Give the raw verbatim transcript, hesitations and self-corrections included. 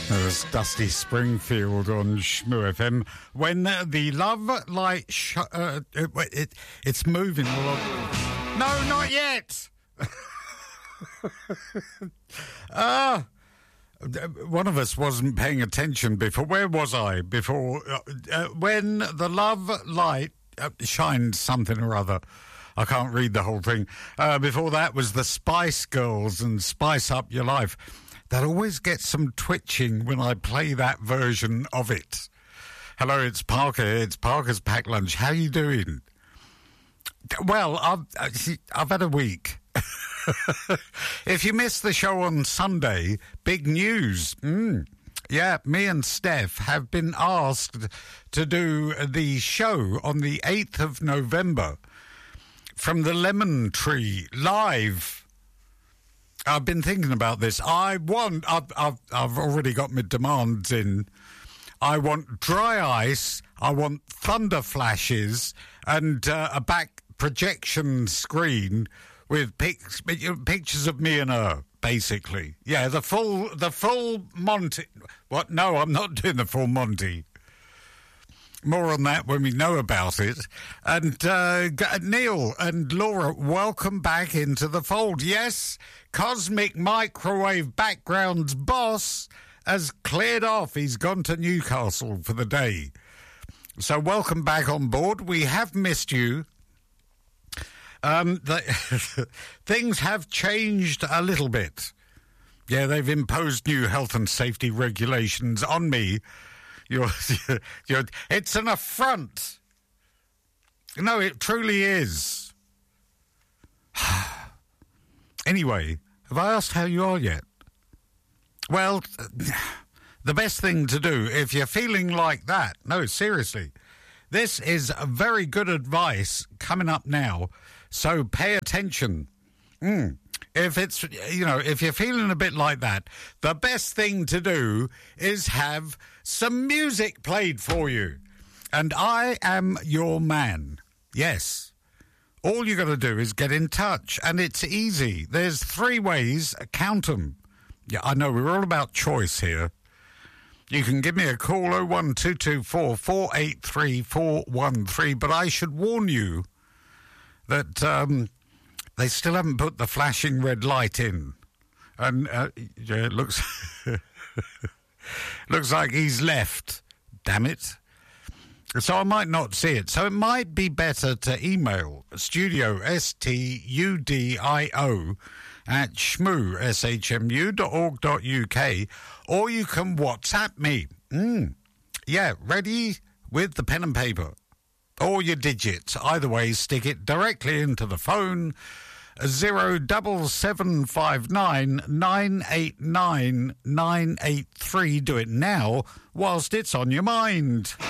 There's Dusty Springfield on Shmoo F M. When uh, the love light, sh- uh, it, it, it's moving a lot. No, not yet. Ah, uh, one of us wasn't paying attention before. Where was I before? Uh, uh, when the love light uh, shined something or other. I can't read the whole thing. Uh, before that was the Spice Girls and Spice Up Your Life. That always gets some twitching when I play that version of it. Hello, it's Parker. It's Parker's Packed Lunch. How you doing? Well, I've, I've had a week. If you missed the show on Sunday, big news. Mm. Yeah, me and Steph have been asked to do the show on the eighth of November from the Lemon Tree live. I've been thinking about this. I want, I've, I've, I've already got my demands in. I want dry ice, I want thunder flashes, and uh, a back projection screen with pics, pictures of me and her, basically. Yeah, the full, the full Monty. What? No, I'm not doing the full Monty. More on that when we know about it. And uh, Neil and Laura, welcome back into the fold. Yes, Cosmic Microwave Background's boss has cleared off. He's gone to Newcastle for the day. So welcome back on board. We have missed you. Um, the, things have changed a little bit. Yeah, they've imposed new health and safety regulations on me. You're, you're, it's an affront. No, it truly is. Anyway, have I asked how you are yet? Well, the best thing to do, if you're feeling like that, no, seriously, this is a very good advice coming up now, so pay attention. Mm. If it's, you know, if you're feeling a bit like that, the best thing to do is have some music played for you. And I am your man. Yes. All you got to do is get in touch, and it's easy. There's three ways, count them. Yeah, I know, we're all about choice here. You can give me a call, oh one two two four, four eight three, four one three, but I should warn you that um, they still haven't put the flashing red light in. And uh, yeah, it looks, looks like he's left, damn it. So I might not see it. So it might be better to email studio, S T U D I O, at shmoo, S H M U dot org dot U K, or you can WhatsApp me. Mm. Yeah, ready with the pen and paper. Or your digits. Either way, stick it directly into the phone. Zero double seven five nine nine eight nine nine eight three. Do it now whilst it's on your mind.